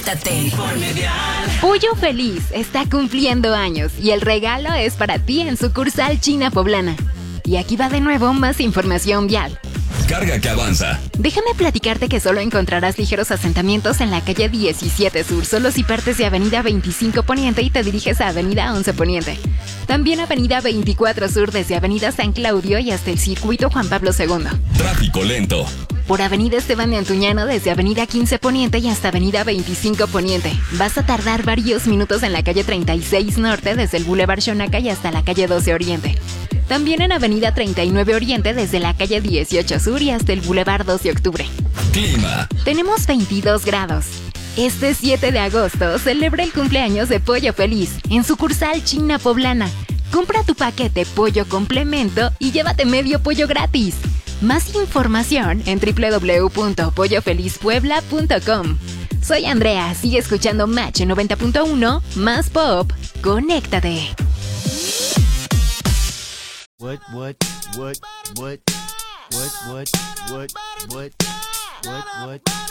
Conéctate. Pollo Feliz está cumpliendo años y el regalo es para ti en sucursal China Poblana. Y aquí va de nuevo más información vial. Carga que avanza. Déjame platicarte que solo encontrarás ligeros asentamientos en la calle 17 Sur, solo si partes de Avenida 25 Poniente y te diriges a Avenida 11 Poniente. También Avenida 24 Sur desde Avenida San Claudio y hasta el Circuito Juan Pablo II. Tráfico lento. Por Avenida Esteban de Antuñano desde Avenida 15 Poniente y hasta Avenida 25 Poniente. Vas a tardar varios minutos en la calle 36 Norte desde el Boulevard Xonaca y hasta la calle 12 Oriente. También en Avenida 39 Oriente desde la calle 18 Sur y hasta el Boulevard 12 Octubre. Clima. Tenemos 22 grados. Este 7 de agosto celebra el cumpleaños de Pollo Feliz en sucursal China Poblana. Compra tu paquete pollo complemento y llévate medio pollo gratis. Más información en www.pollofelizpuebla.com. Soy Andrea, sigue escuchando Match 90.1, más pop, conéctate. What?